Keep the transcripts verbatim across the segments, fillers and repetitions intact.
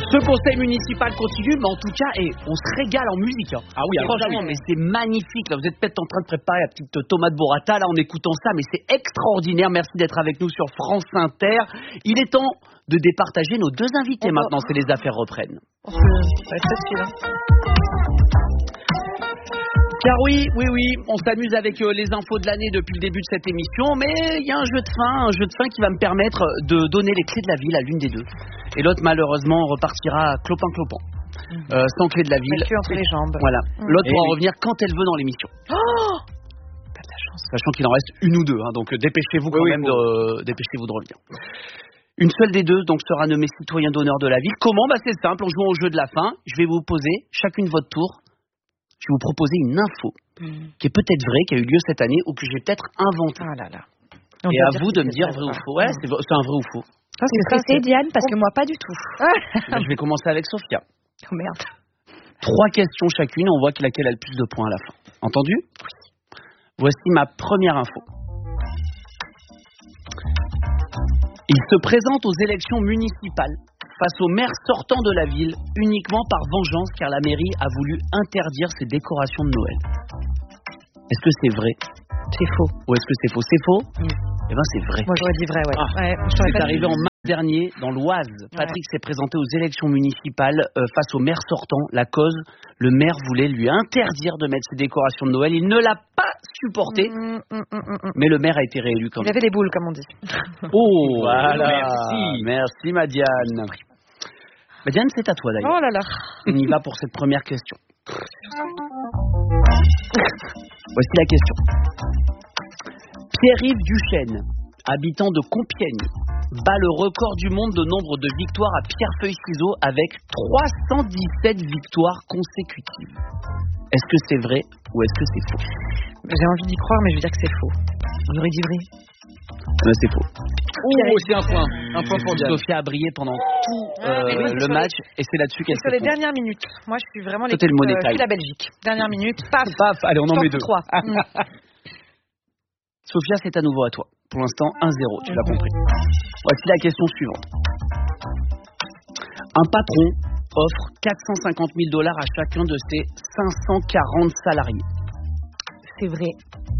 Ce conseil municipal continue, mais en tout cas, et on se régale en musique. Hein. Ah oui, franchement, mais c'est magnifique. Là, vous êtes peut-être en train de préparer la petite tomate burrata là en écoutant ça, mais c'est extraordinaire. Merci d'être avec nous sur France Inter. Il est temps de départager nos deux invités. Oh, maintenant, c'est les affaires reprennent. Ça va être facile. Hein. Car oui, oui, oui, on s'amuse avec euh, les infos de l'année depuis le début de cette émission, mais il y a un jeu de fin, un jeu de fin qui va me permettre de donner les clés de la ville à l'une des deux. Et l'autre, malheureusement, repartira clopin-clopin, mmh. euh, sans clé de la ville. La queue entre les jambes. Voilà. Mmh. L'autre pourra oui. revenir quand elle veut dans l'émission. Oh, t'as de la chance. Sachant qu'il en reste une ou deux, hein, donc euh, dépêchez-vous quand oui, même, oui, de, euh, dépêchez-vous de revenir. Une seule des deux donc sera nommée citoyen d'honneur de la ville. Comment ? Bah c'est simple, en jouant au jeu de la fin, je vais vous poser chacune votre tour. Je vais vous proposer une info mmh. qui est peut-être vraie, qui a eu lieu cette année ou que j'ai peut-être inventée. Ah là là. Et à vous de me dire vrai ou faux. Ouais, c'est, c'est un vrai ou faux. Ah, c'est stressé, Diane, parce que moi pas du tout. Ben, je vais commencer avec Sophia. Oh merde. Trois questions chacune, on voit laquelle a le plus de points à la fin. Entendu ? Oui. Voici ma première info. Il se présente aux élections municipales face au maire sortant de la ville, uniquement par vengeance, car la mairie a voulu interdire ses décorations de Noël. Est-ce que c'est vrai ? C'est faux. Ou est-ce que c'est faux ? C'est faux ? mmh. Eh ben c'est vrai. Moi j'aurais dit vrai, ouais. Ah, ouais c'est arrivé en mars dernier dans l'Oise. Patrick ouais. s'est présenté aux élections municipales euh, face au maire sortant. La cause, le maire voulait lui interdire de mettre ses décorations de Noël. Il ne l'a pas supporté, mmh, mmh, mmh, mmh. mais le maire a été réélu quand même. Il avait les boules, comme on dit. Oh, voilà. Merci. Merci, Madiane. Madiane, c'est à toi d'ailleurs. Oh là là. On y va pour cette première question. Voici la question. Pierre-Yves Duchesne, habitant de Compiègne, bat le record du monde de nombre de victoires à pierre-feuille-ciseaux avec trois cent dix-sept victoires consécutives. Est-ce que c'est vrai ou est-ce que c'est faux ? J'ai envie d'y croire, mais je veux dire que c'est faux. On aurait dit vrai. Mais c'est faux. Oh, c'est un point. Un point pour Diane. Sophia a brillé pendant tout euh, oui, le match les... et c'est là-dessus qu'elle s'est sur les fond. Dernières minutes. Moi, je suis vraiment l'équipe, le euh, je suis la Belgique. Dernière minute, paf. Paf, allez, on en met deux. trois. Sophia, c'est à nouveau à toi. Pour l'instant, un zéro, tu l'as compris. Voici la question suivante. Un patron offre quatre cent cinquante mille dollars à chacun de ses cinq cent quarante salariés. C'est vrai.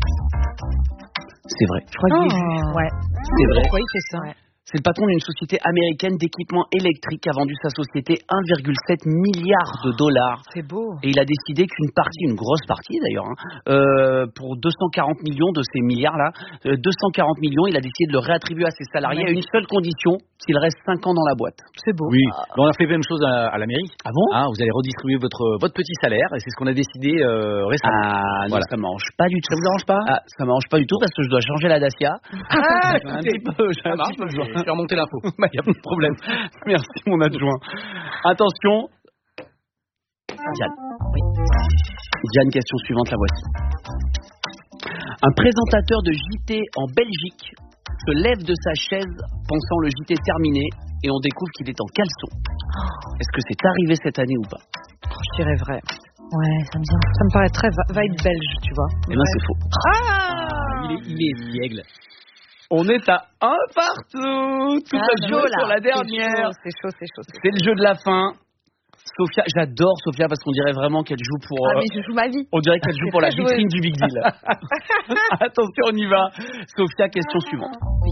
C'est vrai. Je crois oh. que j'ai ouais. C'est vrai. Pourquoi il fait ça ? Ouais. C'est le patron d'une société américaine d'équipements électriques qui a vendu sa société un virgule sept milliard de dollars. C'est beau. Et il a décidé qu'une partie, une grosse partie d'ailleurs, hein, euh, pour deux cent quarante millions de ces milliards-là, euh, deux cent quarante millions, il a décidé de le réattribuer à ses salariés à une seule condition, qu'il reste cinq ans dans la boîte. C'est beau. Oui, ah. on a fait la même chose à, à la mairie. Ah bon ? Ah, vous allez redistribuer votre, votre petit salaire et c'est ce qu'on a décidé euh, récemment. Ah, non, voilà. Ça m'arrange pas du tout. Ça vous arrange pas ? Ah, ça m'arrange pas du tout parce que je dois changer la Dacia. Ah, j'ai un petit peu, j'ai un marche, petit peu besoin. Je vais remonter l'info. Il n'y a pas de problème. Merci, mon adjoint. Attention. Diane. Oui. Diane, question suivante, la voici. Un présentateur de J T en Belgique se lève de sa chaise pensant le J T terminé et on découvre qu'il est en caleçon. Est-ce que c'est arrivé cette année ou pas ? Je dirais vrai. Ouais, ça me vient. Ça me paraît très vibe belge, tu vois. Eh bien, c'est faux. Ah ! Il est, il est espiègle. On est à un partout. Tout ah, à jouer sur la dernière. C'est chaud, c'est chaud, c'est chaud. C'est le jeu de la fin. Sophia, j'adore Sophia parce qu'on dirait vraiment qu'elle joue pour. Ah euh, mais je joue ma vie. On dirait qu'elle joue pour la vitrine du Big Deal. Attention, on y va. Sophia, question suivante. Oui.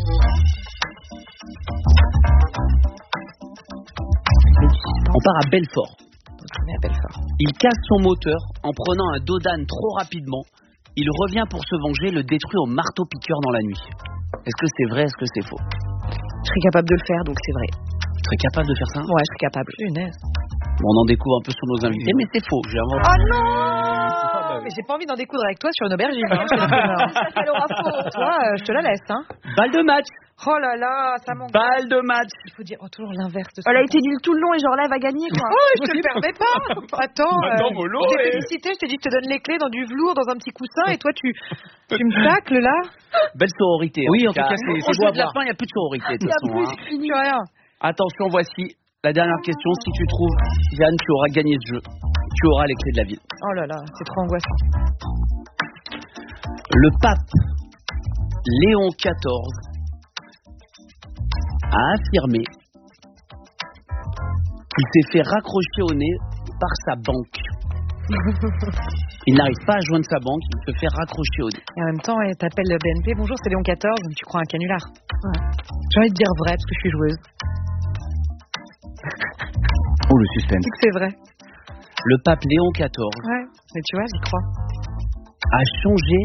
On part à Belfort. On est à Belfort. Il casse son moteur en prenant un dos d'âne trop rapidement. Il revient pour se venger, le détruit au marteau-piqueur dans la nuit. Est-ce que c'est vrai, est-ce que c'est faux ? Je serais capable de le faire, donc c'est vrai. Tu serais capable de faire ça ? Ouais, je serais capable. Punaise. Bon, on en découvre un peu sur nos invités, mais c'est faux. J'ai inventé. Oh non ! Mais j'ai pas envie d'en découdre avec toi sur une aubergine. Hein, ça l'aura faux. Toi, euh, je te la laisse. Hein. Balle de match. Oh là là, ça manque. Balle de match. Il faut dire oh, toujours l'inverse de ça. Elle a été nulle tout le long et genre là, elle va gagner quoi. Oh, je te le permets pas. Attends. Attends, euh, mollo, je t'ai et... félicité, je t'ai dit que je te donne les clés dans du velours, dans un petit coussin, et toi tu, tu me tacles là. Belle sororité. Oui, en tout cas, c'est, c'est beau à de la voir. fin, il n'y a plus de sororité. De Il toute y a façon, plus, hein. j'ai fini rien. Attention, voici la dernière question. Si tu trouves, Diane, tu auras gagné ce jeu. Tu auras les clés de la ville. Oh là là, c'est trop angoissant. Le pape Léon quatorze a affirmé Il s'est fait raccrocher au nez par sa banque. Il n'arrive pas à joindre sa banque, il se fait raccrocher au nez. Et en même temps, elle t'appelle le B N P. Bonjour, c'est Léon quatorze. Tu crois un canular. Ouais. J'ai envie de dire vrai parce que je suis joueuse. Oh, le suspense. C'est que c'est vrai. Le pape Léon quatorze. Ouais, mais tu vois, j'y crois. A changé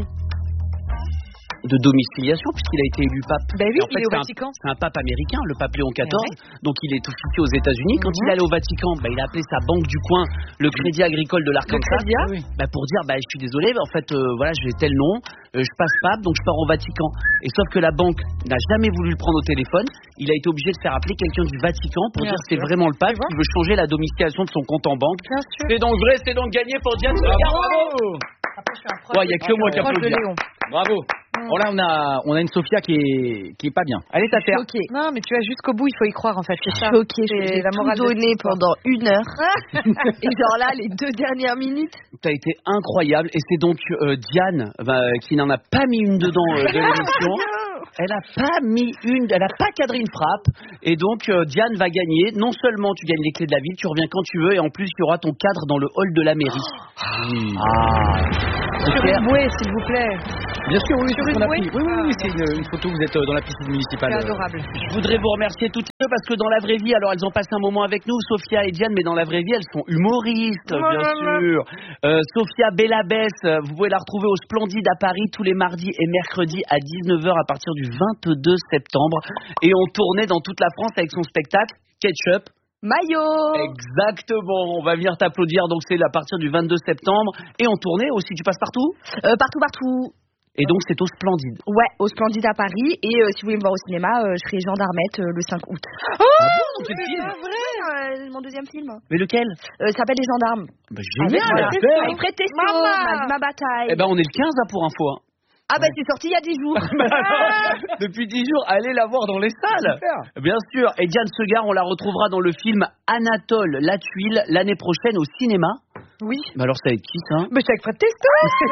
de domiciliation puisqu'il a été élu pape. Ben oui, Et en fait, il est au c'est un- Vatican. C'est un pape américain, le pape Léon quatorze. Ouais. Donc il est officié aux États-Unis. Quand Mhm. il est allé au Vatican, bah, il a appelé sa banque du coin, le Crédit Agricole de l'Arkansas, Crédit, oui. bah, pour dire bah, je suis désolé, mais en fait, euh, voilà, j'ai tel nom, euh, je passe pape, donc je pars au Vatican. Et sauf que la banque n'a jamais voulu le prendre au téléphone. Il a été obligé de faire appeler quelqu'un du Vatican pour Bien dire que c'est sûr. vraiment le pape Tu vois. qui veut changer la domiciliation de son compte en banque. Bien sûr. C'est donc vrai, c'est donc gagné pour Diane. Bravo. Après, je suis un proche. Ouais, il y a que moi qui proche de applaudis. Léon. Bravo. Oh là, on a, on a une Sophia qui est, qui est pas bien. Allez, ta terre. Ok. Non, mais tu vas jusqu'au bout, il faut y croire en fait. C'est ça. Choquée, C'est j'ai la tout morale de donné cette histoire. pendant une heure. Et genre là, les deux dernières minutes. T'as été incroyable et c'est donc euh, Diane bah, qui n'en a pas mis une dedans euh, de l'émission. Elle a pas mis une, elle a pas cadré une frappe et donc euh, Diane va gagner. Non seulement tu gagnes les clés de la ville, tu reviens quand tu veux et en plus il y aura ton cadre dans le hall de la mairie. Oui. Ah. Sur une bouée, s'il vous plaît. Bien sûr, oui, Sur c'est ce une qu'on a bouée. pris. Oui, oui, oui, c'est une, une photo, vous êtes euh, dans la piscine municipale. C'est euh, adorable. Je voudrais vous remercier toutes les deux parce que dans la vraie vie, alors elles ont passé un moment avec nous, Sophia et Diane, mais dans la vraie vie, elles sont humoristes, bien sûr. Euh, Sophia Bellabès, euh, vous pouvez la retrouver au Splendide à Paris tous les mardis et mercredis à dix-neuf heures à partir du vingt-deux septembre. Et on tournait dans toute la France avec son spectacle Ketchup. Maillot. Exactement, on va venir t'applaudir, donc c'est à partir du vingt-deux septembre. Et on tournait aussi, tu passes partout Euh, partout, partout. Et donc c'est au Splendide. Ouais, au Splendide à Paris. Et euh, si vous voulez me voir au cinéma, euh, je serai Gendarmette euh, le cinq août. Oh, quel c'est film pas vrai. Ouais, euh, mon deuxième film. Mais lequel Euh, ça s'appelle Les Gendarmes. Bah, Avec, génial voilà, super. avec Fred Testo, Maman. ma, ma bataille. Eh ben on est le quinze là pour info. Hein. Ah bah c'est sorti il y a dix jours. Depuis dix jours, allez la voir dans les salles. Super. Bien sûr. Et Diane Segar, on la retrouvera dans le film Anatole la tuile l'année prochaine au cinéma. Oui. Mais alors c'est avec qui ça? Mais c'est avec Fred Testo.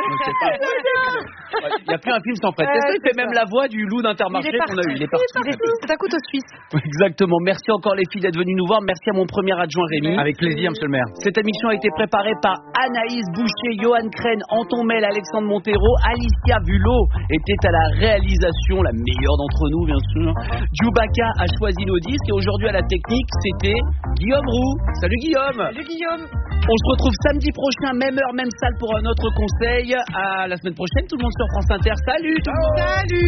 Il n'y a plus un film sans Fred Testo. Il fait même la voix du loup d'Intermarché Il est qu'on a eu. Il est parti. C'est un couteau suisse. Exactement. Merci encore les filles d'être venues nous voir. Merci à mon premier adjoint Rémi. Avec plaisir, monsieur le maire. Cette émission a été préparée par Anaïs Boucher, Johan Crène, Anton Mel, Alexandre Montero. Alicia Bulot était à la réalisation, la meilleure d'entre nous bien sûr. Djoubaka a choisi nos disques et aujourd'hui à la technique, c'était Guillaume Roux. Salut Guillaume. Salut Guillaume. On se retrouve samedi prochain, même heure, même salle pour un autre conseil. À la semaine prochaine, tout le monde sur France Inter. Salut tout le monde. Salut.